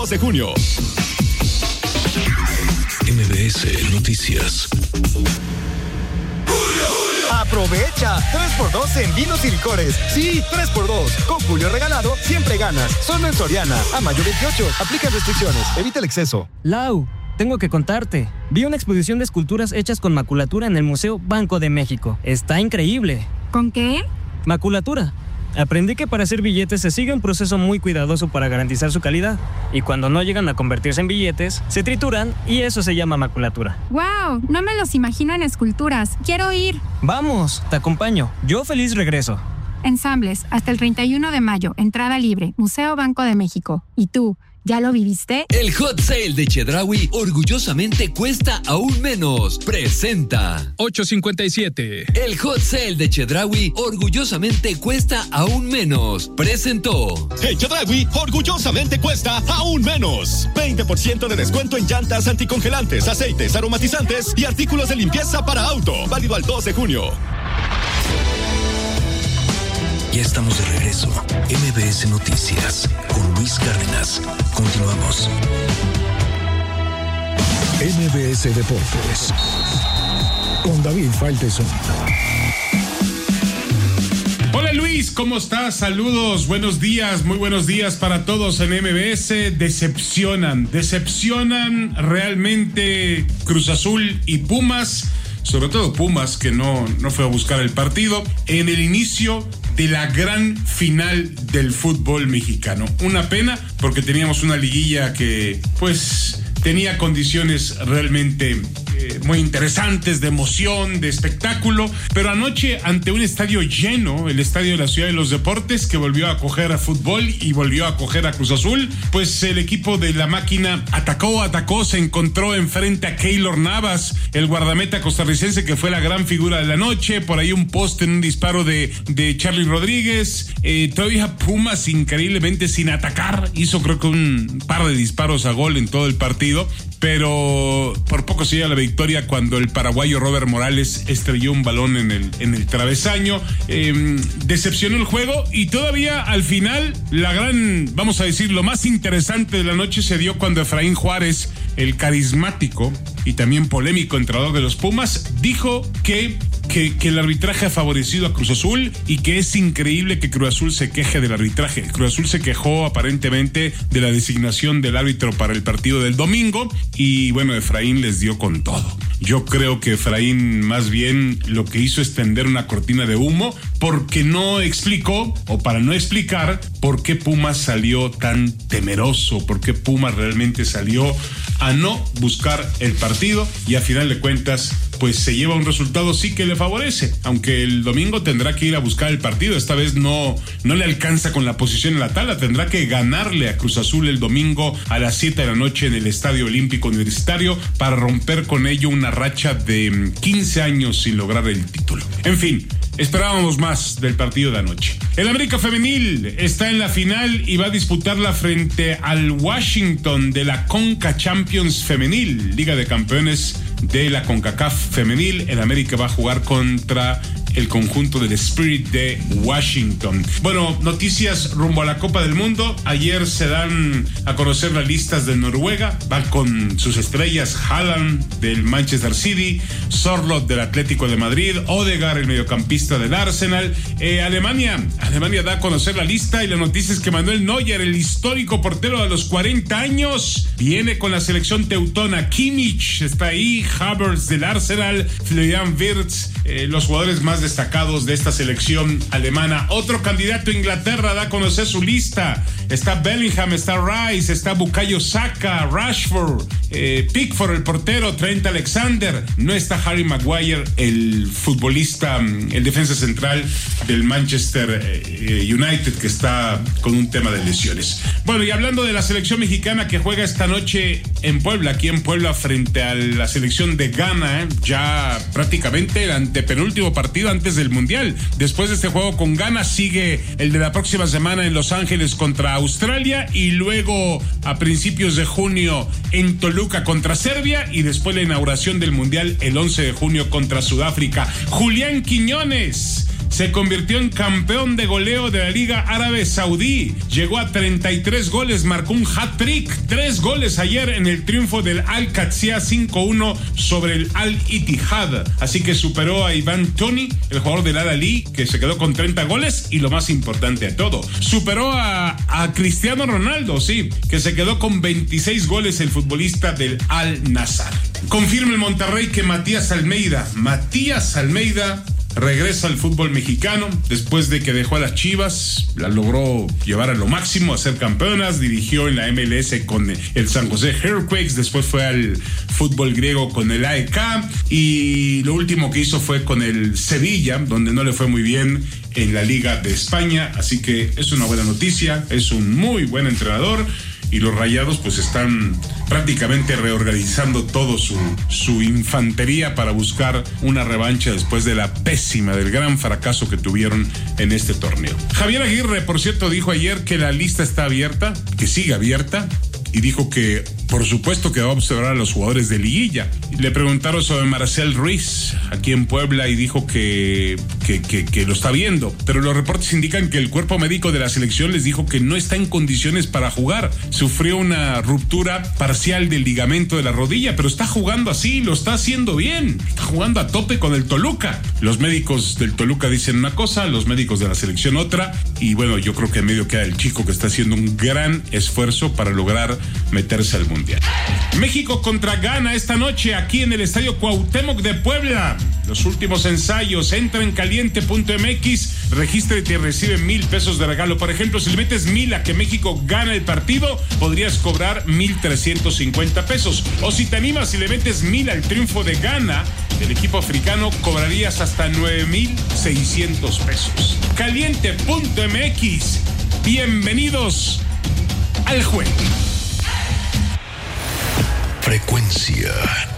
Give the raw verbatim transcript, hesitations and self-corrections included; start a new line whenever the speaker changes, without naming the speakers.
dos de junio.
M B S Noticias.
Aprovecha, tres por dos en vinos y licores. Sí, tres por dos. Con Julio Regalado, siempre ganas. Solo en Soriana. A mayo veintiocho. Aplica restricciones. Evita el exceso.
Lau, tengo que contarte. Vi una exposición de esculturas hechas con maculatura en el Museo Banco de México. Está increíble.
¿Con qué?
Maculatura. Aprendí que para hacer billetes se sigue un proceso muy cuidadoso para garantizar su calidad. Y cuando no llegan a convertirse en billetes, se trituran y eso se llama maculatura.
¡Wow! No me los imagino en esculturas. ¡Quiero ir!
Vamos, te acompaño. Yo feliz regreso.
Ensambles, hasta el treinta y uno de mayo. Entrada libre. Museo Banco de México. ¿Y tú? ¿Ya lo viviste?
El Hot Sale de Chedraui orgullosamente cuesta aún menos. Presenta
ocho cincuenta y siete.
El Hot Sale de Chedraui orgullosamente cuesta aún menos. Presentó.
El Chedraui orgullosamente cuesta aún menos. veinte por ciento de descuento en llantas anticongelantes, aceites, aromatizantes y artículos de limpieza para auto. Válido al dos de junio.
Ya estamos de regreso. M B S Noticias con Luis Cárdenas. Continuamos. M B S Deportes con David Faitelson.
Hola Luis, ¿cómo estás? Saludos, buenos días, muy buenos días para todos en M B S. Decepcionan, decepcionan realmente Cruz Azul y Pumas. Sobre todo Pumas, que no, no fue a buscar el partido en el inicio de la gran final del fútbol mexicano. Una pena, porque teníamos una liguilla que, pues, tenía condiciones realmente eh, muy interesantes, de emoción, de espectáculo, pero anoche ante un estadio lleno, el estadio de la Ciudad de los Deportes, que volvió a acoger a fútbol y volvió a acoger a Cruz Azul, pues el equipo de la máquina atacó, atacó, se encontró enfrente a Keylor Navas, el guardameta costarricense que fue la gran figura de la noche, por ahí un poste en un disparo de, de Charly Rodríguez, eh, todavía Pumas increíblemente sin atacar, hizo creo que un par de disparos a gol en todo el partido, pero por poco se llega la victoria cuando el paraguayo Robert Morales estrelló un balón en el, en el travesaño. Eh, decepcionó el juego y todavía al final la gran, vamos a decir, lo más interesante de la noche se dio cuando Efraín Juárez, el carismático y también polémico entrenador de los Pumas, dijo que Que, que el arbitraje ha favorecido a Cruz Azul y que es increíble que Cruz Azul se queje del arbitraje. Cruz Azul se quejó aparentemente de la designación del árbitro para el partido del domingo y bueno, Efraín les dio con todo. Yo creo que Efraín más bien lo que hizo es tender una cortina de humo porque no explicó, o para no explicar, por qué Pumas salió tan temeroso, por qué Pumas realmente salió a no buscar el partido y a final de cuentas pues se lleva un resultado sí que le favorece, aunque el domingo tendrá que ir a buscar el partido, esta vez no, no le alcanza con la posición en la tabla, tendrá que ganarle a Cruz Azul el domingo a las siete de la noche en el Estadio Olímpico Universitario para romper con ello una racha de quince años sin lograr el título. En fin, esperábamos más del partido de anoche. El América Femenil está en la final y va a disputarla frente al Washington de la Conca Champions Femenil, Liga de Campeones de la CONCACAF Femenil. El América va a jugar contra el conjunto del Spirit de Washington. Bueno, noticias rumbo a la Copa del Mundo. Ayer se dan a conocer las listas de Noruega. Va con sus estrellas: Haaland del Manchester City, Sorloth del Atlético de Madrid, Odegaard, el mediocampista del Arsenal. Eh, Alemania, Alemania da a conocer la lista y la noticia es que Manuel Neuer, el histórico portero de los cuarenta años, viene con la selección teutona. Kimmich está ahí, Havertz del Arsenal, Florian Wirtz, eh, los jugadores más destacados de esta selección alemana. Otro candidato, Inglaterra, da a conocer su lista. Está Bellingham, está Rice, está Bukayo Saka, Rashford, eh, Pickford, el portero, Trent Alexander. No está Harry Maguire, el futbolista, el defensa central del Manchester eh, United, que está con un tema de lesiones. Bueno, y hablando de la selección mexicana que juega esta noche en Puebla, aquí en Puebla, frente a la selección de Ghana, eh, ya prácticamente el antepenúltimo partido antes del Mundial. Después de este juego con Ghana sigue el de la próxima semana en Los Ángeles contra Australia y luego a principios de junio en Toluca contra Serbia y después la inauguración del Mundial el once de junio contra Sudáfrica. Julián Quiñones se convirtió en campeón de goleo de la Liga Árabe Saudí. Llegó a treinta y tres goles, marcó un hat-trick, tres goles ayer en el triunfo del Al-Qadsiya cinco uno sobre el Al-Ittihad. Así que superó a Ivan Toney, el jugador del Al-Ahly, que se quedó con treinta goles, y lo más importante de todo, superó a, a Cristiano Ronaldo, sí, que se quedó con veintiséis goles, el futbolista del Al-Nassr. Confirma el Monterrey que Matías Almeida, Matías Almeida regresa al fútbol mexicano después de que dejó a las Chivas, la logró llevar a lo máximo, a ser campeonas, dirigió en la M L S con el San José Earthquakes, después fue al fútbol griego con el A E K y lo último que hizo fue con el Sevilla, donde no le fue muy bien en la Liga de España, así que es una buena noticia, es un muy buen entrenador. Y los Rayados pues están prácticamente reorganizando todo su, su infantería para buscar una revancha después de la pésima, del gran fracaso que tuvieron en este torneo. Javier Aguirre, por cierto, dijo ayer que la lista está abierta, que sigue abierta, y dijo que por supuesto que va a observar a los jugadores de liguilla. Le preguntaron sobre Marcel Ruiz aquí en Puebla y dijo que, que, que, que lo está viendo, pero los reportes indican que el cuerpo médico de la selección les dijo que no está en condiciones para jugar. Sufrió una ruptura parcial del ligamento de la rodilla, pero está jugando así, lo está haciendo bien, está jugando a tope con el Toluca. Los médicos del Toluca dicen una cosa, los médicos de la selección otra, y bueno, yo creo que en medio queda el chico que está haciendo un gran esfuerzo para lograr meterse al Mundial. México contra Ghana esta noche aquí en el Estadio Cuauhtémoc de Puebla. Los últimos ensayos, entra en caliente punto m x, regístrate y recibe mil pesos de regalo. Por ejemplo, si le metes mil a que México gana el partido, podrías cobrar mil trescientos cincuenta pesos. O si te animas y le metes mil al triunfo de Ghana, el equipo africano, cobrarías hasta nueve mil seiscientos pesos. caliente punto m x, bienvenidos al juego.
Frecuencia